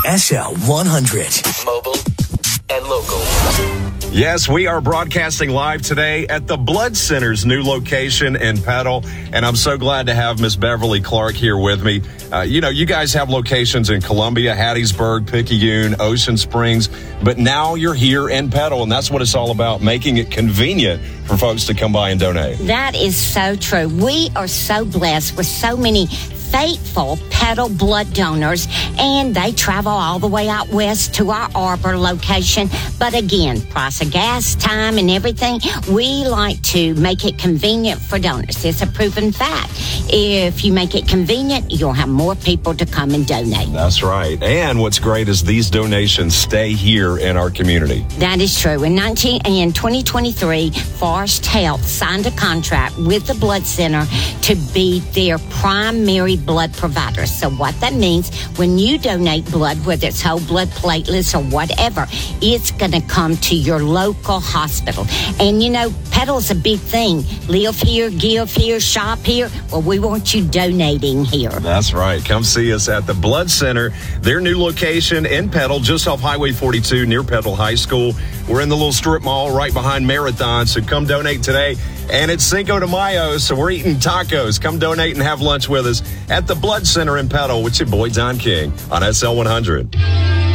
SL 100. Mobile and local. Yes, we are broadcasting live today at the Blood Center's new location in Petal, and I'm so glad to have Miss Beverly Clark here with me. You guys have locations in Columbia, Hattiesburg, Picayune, Ocean Springs, but now you're here in Petal, and that's what it's all about, making it convenient for folks to come by and donate. That is so true. We are so blessed with so many faithful Petal blood donors, and they travel all the way out west to our Arbor location. But again, price of gas, time, and everything, we like to make it convenient for donors. It's a proven fact. If you make it convenient, you'll have more people to come and donate. That's right. And what's great is these donations stay here in our community. That is true. In 2023, Forest Health signed a contract with the Blood Center to be their primary blood provider. So what that means, when you donate blood, whether it's whole blood, platelets, or whatever, it's going to come to your local hospital. And Petal's a big thing. Live here, give here, shop here. Well, we want you donating here. That's right. Come see us at the Blood Center, their new location in Petal, just off Highway 42 near Petal High School. We're in the little strip mall right behind Marathon, so come donate today. And it's Cinco de Mayo, so we're eating tacos. Come donate and have lunch with us at the Blood Center in Petal with your boy Don King on SL 100.